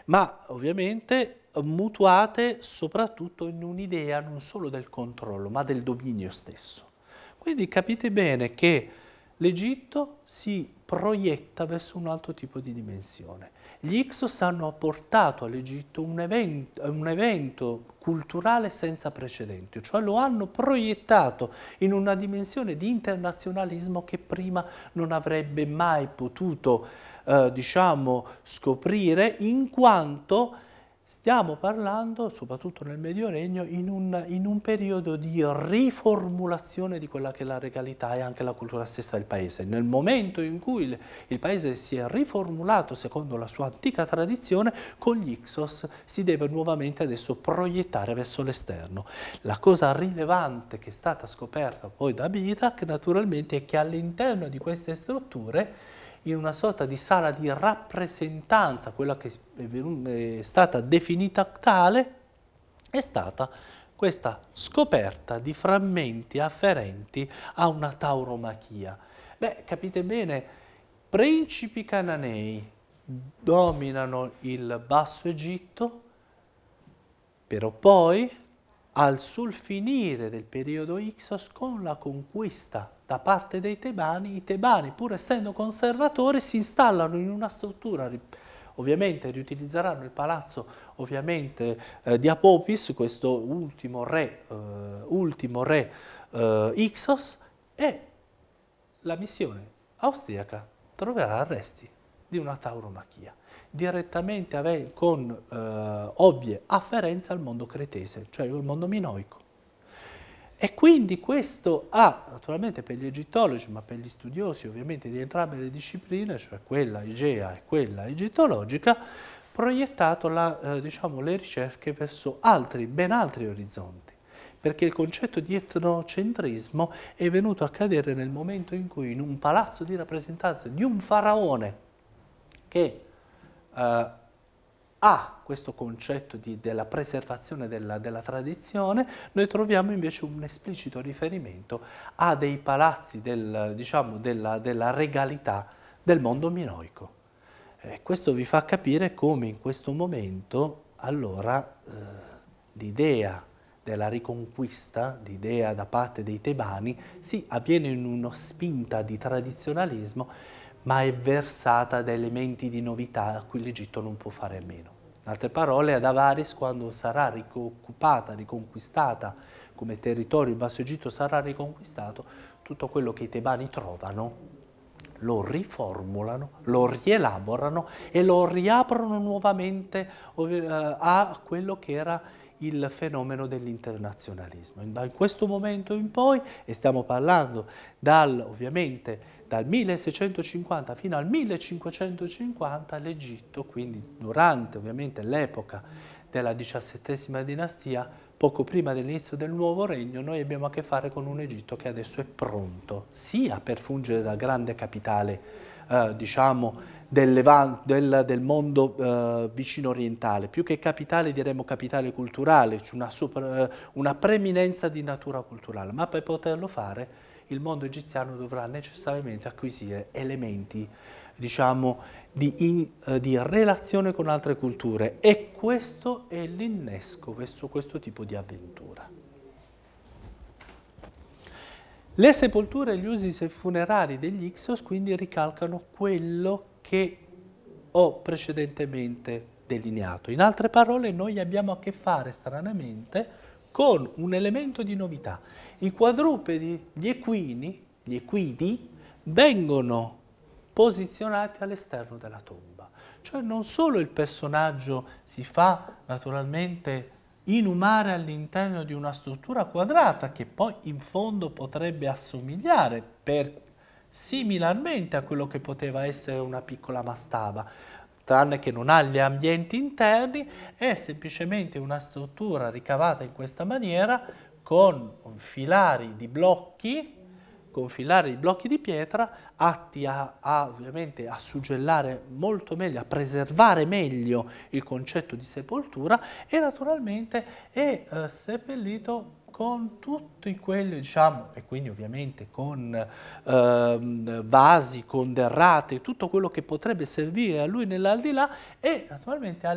ma ovviamente mutuate soprattutto in un'idea non solo del controllo, ma del dominio stesso. Quindi capite bene che l'Egitto si proietta verso un altro tipo di dimensione. Gli Hyksos hanno portato all'Egitto un evento culturale senza precedenti, cioè lo hanno proiettato in una dimensione di internazionalismo che prima non avrebbe mai potuto, diciamo, scoprire, in quanto stiamo parlando, soprattutto nel Medio Regno, in un periodo di riformulazione di quella che è la regalità e anche la cultura stessa del paese. Nel momento in cui il paese si è riformulato secondo la sua antica tradizione, con gli Hyksos si deve nuovamente adesso proiettare verso l'esterno. La cosa rilevante che è stata scoperta poi da Bithak, naturalmente, è che all'interno di queste strutture, in una sorta di sala di rappresentanza, quella che è stata definita tale, è stata questa scoperta di frammenti afferenti a una tauromachia. Beh, capite bene, principi cananei dominano il Basso Egitto, però poi, sul finire del periodo Hyksos, con la conquista da parte dei Tebani, i Tebani, pur essendo conservatori, si installano in una struttura, ovviamente riutilizzeranno il palazzo ovviamente, di Apopis, questo ultimo re Hyksos, e la missione austriaca troverà resti di una tauromachia, direttamente con ovvie afferenze al mondo cretese, cioè il mondo minoico. E quindi questo ha, naturalmente per gli egittologi, ma per gli studiosi ovviamente di entrambe le discipline, cioè quella egea e quella egittologica, proiettato diciamo, le ricerche verso ben altri orizzonti, perché il concetto di etnocentrismo è venuto a cadere nel momento in cui in un palazzo di rappresentanza di un faraone che ha questo concetto della preservazione della tradizione, noi troviamo invece un esplicito riferimento a dei palazzi diciamo, della regalità del mondo minoico. Questo vi fa capire come in questo momento allora l'idea della riconquista, l'idea da parte dei tebani, sì, avviene in una spinta di tradizionalismo, ma è versata da elementi di novità a cui l'Egitto non può fare a meno. In altre parole, ad Avaris, quando sarà rioccupata, riconquistata come territorio, il Basso Egitto sarà riconquistato, tutto quello che i tebani trovano lo riformulano, lo rielaborano e lo riaprono nuovamente a quello che era il fenomeno dell'internazionalismo. Da questo momento in poi, e stiamo parlando ovviamente dal 1650 fino al 1550, l'Egitto, quindi durante ovviamente l'epoca della XVII dinastia, poco prima dell'inizio del nuovo regno, noi abbiamo a che fare con un Egitto che adesso è pronto sia per fungere da grande capitale, diciamo, del mondo vicino orientale, più che capitale diremmo capitale culturale, cioè una preminenza di natura culturale, ma per poterlo fare il mondo egiziano dovrà necessariamente acquisire elementi, diciamo, di relazione con altre culture, e questo è l'innesco verso questo tipo di avventura. Le sepolture e gli usi funerari degli Hyksos quindi ricalcano quello che ho precedentemente delineato. In altre parole, noi abbiamo a che fare stranamente con un elemento di novità. I quadrupedi, gli equidi, vengono posizionati all'esterno della tomba. Cioè non solo il personaggio si fa naturalmente inumare all'interno di una struttura quadrata che poi in fondo potrebbe assomigliare similarmente a quello che poteva essere una piccola mastaba, tranne che non ha gli ambienti interni, è semplicemente una struttura ricavata in questa maniera con filari di blocchi di pietra atti ovviamente a suggellare molto meglio, a preservare meglio il concetto di sepoltura, e naturalmente è seppellito con tutti quelli, diciamo, e quindi ovviamente con vasi, con derrate, tutto quello che potrebbe servire a lui nell'aldilà, e naturalmente